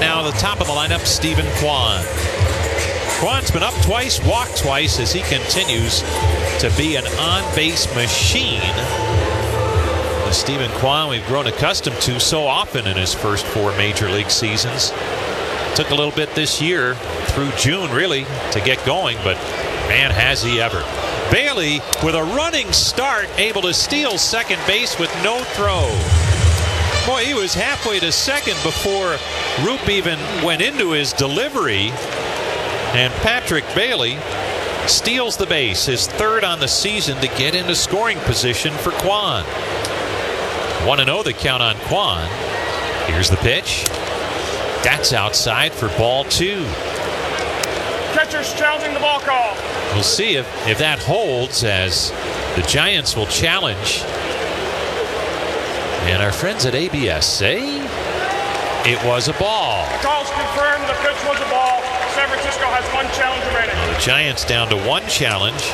now the top of the lineup, Stephen Kwan. Kwan's been up twice, walked twice as he continues to be an on-base machine. The Stephen Kwan we've grown accustomed to so often in his first 4 major league seasons. Took a little bit this year through June really to get going, but man, has he ever. Bailey with a running start, able to steal second base with no throw. Boy, he was halfway to second before Roop even went into his delivery. And Patrick Bailey steals the base, his 3rd on the season, to get into scoring position for Kwan. 1-0 the count on Kwan. Here's the pitch. That's outside for ball 2. Catcher's challenging the ball call. We'll see if that holds, as the Giants will challenge. And our friends at ABS say it was a ball. Calls confirmed the pitch was a ball. San Francisco has 1 challenge remaining. The Giants down to 1 challenge.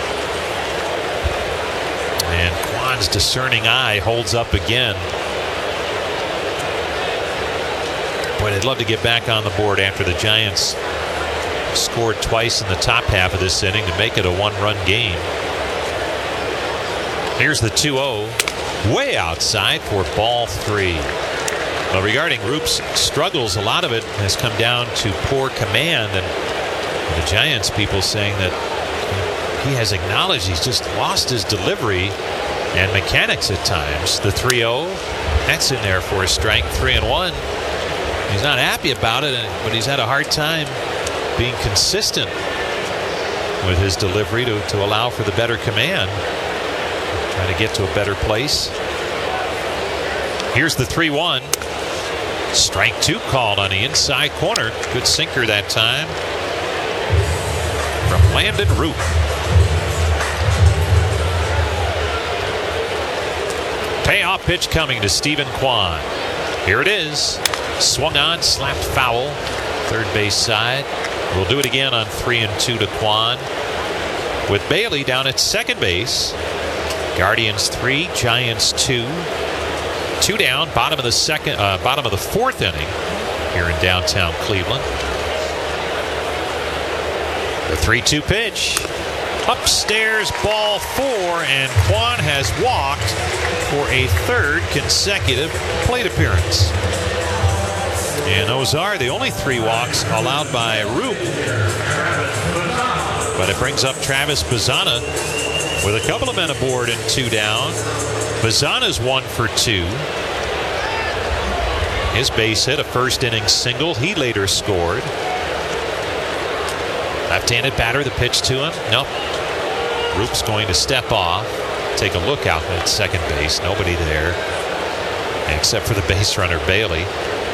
And Kwan's discerning eye holds up again. Boy, they'd love to get back on the board after the Giants scored twice in the top half of this inning to make it a 1-run game. Here's the 2-0. Way outside for ball 3. Well, regarding Roop's struggles, a lot of it has come down to poor command, and the Giants people saying that he has acknowledged he's just lost his delivery and mechanics at times. The 3-0, that's in there for a strike. 3-1. He's not happy about it, but he's had a hard time being consistent with his delivery to allow for the better command. Trying to get to a better place. Here's the 3-1. Strike 2 called on the inside corner. Good sinker that time from Landon Roop. Payoff pitch coming to Stephen Kwan. Here it is. Swung on, slapped foul. Third base side. We'll do it again on 3-2 to Kwan. With Bailey down at second base. Guardians 3, Giants 2. 2 down, bottom of the 4th inning here in downtown Cleveland. The 3-2 pitch. Upstairs, ball 4, and Kwan has walked for a 3rd consecutive plate appearance. And those are the only 3 walks allowed by Roop. But it brings up Travis Bazzana with a couple of men aboard and 2 down. Bazzana's 1 for 2. His base hit, a first inning single. He later scored. Left-handed batter, the pitch to him. Nope. Roop's going to step off. Take a look out at second base. Nobody there except for the base runner Bailey.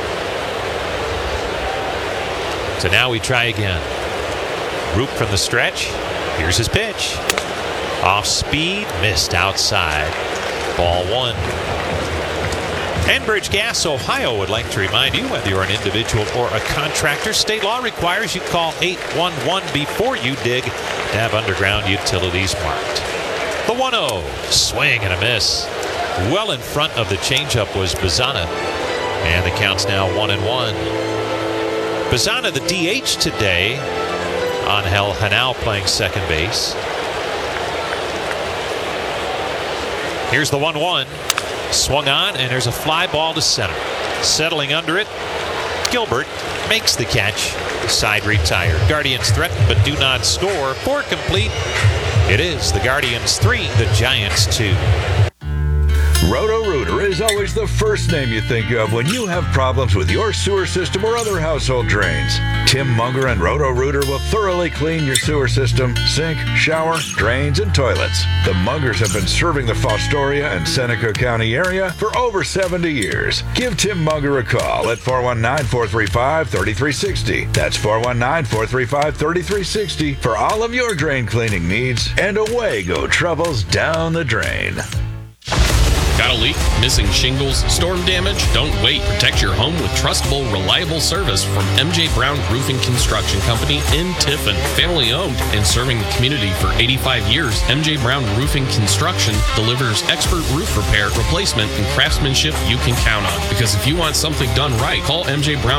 So now we try again. Roop from the stretch. Here's his pitch. Off speed, missed outside. Ball 1. Enbridge Gas Ohio would like to remind you, whether you're an individual or a contractor, state law requires you call 811 before you dig to have underground utilities marked. The 1-0, swing and a miss. Well in front of the changeup was Bazzana, and the count's now 1-1. Bazzana, the DH today. Angel Hanal playing second base. Here's the 1-1. Swung on, and there's a fly ball to center. Settling under it, Gilbert makes the catch. Side retired. Guardians threaten but do not score. 4 complete. It is the Guardians 3, the Giants 2. Roto-Rooter is always the first name you think of when you have problems with your sewer system or other household drains. Tim Munger and Roto-Rooter will thoroughly clean your sewer system, sink, shower, drains, and toilets. The Mungers have been serving the Fostoria and Seneca County area for over 70 years. Give Tim Munger a call at 419-435-3360. That's 419-435-3360 for all of your drain cleaning needs, and away go troubles down the drain. Got a leak? Missing shingles? Storm damage? Don't wait. Protect your home with trustable, reliable service from MJ Brown Roofing Construction Company in Tiffin. Family owned and serving the community for 85 years, MJ Brown Roofing Construction delivers expert roof repair, replacement, and craftsmanship you can count on. Because if you want something done right, call MJ Brown